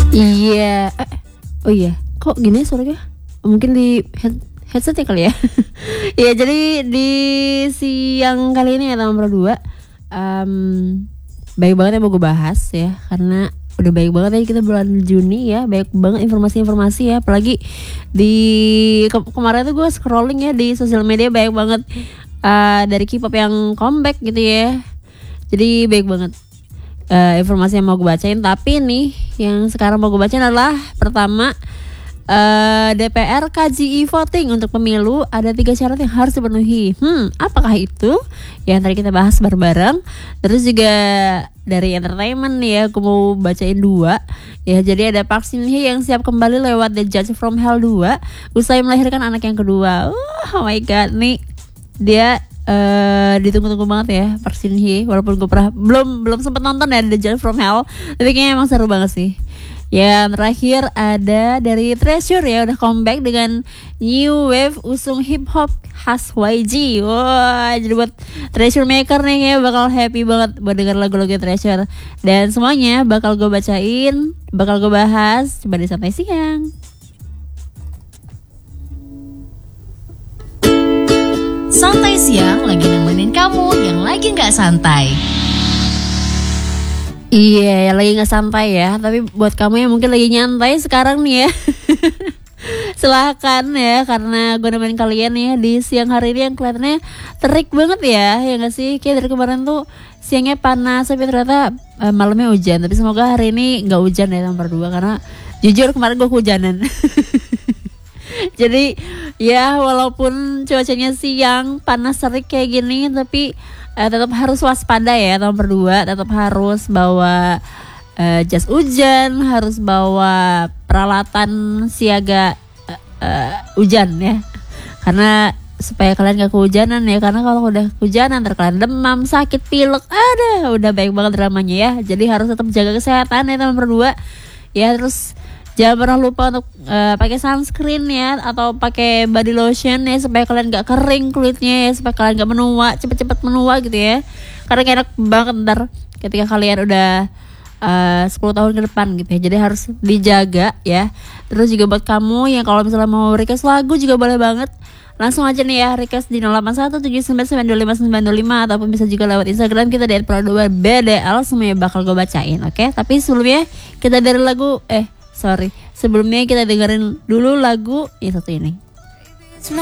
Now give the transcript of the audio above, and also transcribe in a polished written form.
Iya. Oh iya. Kok gini suaranya? Mungkin di headsetnya kali ya. Iya, jadi di siang kali ini ya nomor 2 baik banget yang mau gue bahas ya, karena udah baik banget ya kita bulan Juni ya, banyak banget informasi-informasi ya, apalagi di kemarin tuh gue scrolling ya di sosial media banyak banget dari K-pop yang comeback gitu ya. Jadi baik banget informasi yang mau gue bacain. Tapi nih yang sekarang mau gue bacain adalah pertama, DPR kaji e-voting untuk pemilu, ada 3 syarat yang harus dipenuhi. Apakah itu? Yang tadi kita bahas bareng-bareng. Terus juga dari entertainment nih ya, aku mau bacain 2 ya. Jadi ada Park Shin Hye yang siap kembali lewat The Judge from Hell 2 usai melahirkan anak yang kedua. Oh my god, nih dia ditunggu-tunggu banget ya Park Shin Hye. Walaupun gue belum sempat nonton ya The Judge from Hell, tapi kayaknya emang seru banget sih. Ya, terakhir ada dari Treasure ya, udah comeback dengan new wave usung hip hop khas YG. Wah, jadi buat Treasure Maker nih ya bakal happy banget buat denger lagu-lagu Treasure. Dan semuanya bakal gue bacain, bakal gue bahas. Coba di Santai Siang. Santai Siang lagi nemenin kamu yang lagi gak santai. Iya, lagi gak santai ya. Tapi buat kamu yang mungkin lagi nyantai sekarang nih ya, silahkan ya, karena gue nemenin kalian ya di siang hari ini yang kelihatannya terik banget ya. Ya gak sih? Kayak dari kemarin tuh siangnya panas, tapi ternyata malamnya hujan. Tapi semoga hari ini gak hujan ya nomor 2, karena jujur kemarin gue kehujanan. Jadi ya walaupun cuacanya siang panas terik kayak gini, tapi tetap harus waspada ya. Nomor 2 tetap harus bawa jas hujan, harus bawa peralatan siaga hujan ya, karena supaya kalian gak kehujanan ya. Karena kalau udah kehujanan ntar kalian demam, sakit, pilek, udah baik banget dramanya ya. Jadi harus tetap jaga kesehatan ya nomor 2 ya. Terus jangan pernah lupa untuk pakai sunscreen ya, atau pakai body lotion ya, supaya kalian gak kering kulitnya ya, supaya kalian gak menua, cepet-cepet menua gitu ya. Karena gak enak banget ntar ketika kalian udah 10 tahun ke depan gitu ya. Jadi harus dijaga ya. Terus juga buat kamu yang kalau misalnya mau request lagu juga boleh banget, langsung aja nih ya, request di 0817992595, ataupun bisa juga lewat Instagram kita di @pro2bdl. Semuanya bakal gue bacain, oke? Tapi sebelumnya kita dari lagu sebelumnya kita dengerin dulu lagu yang satu ini.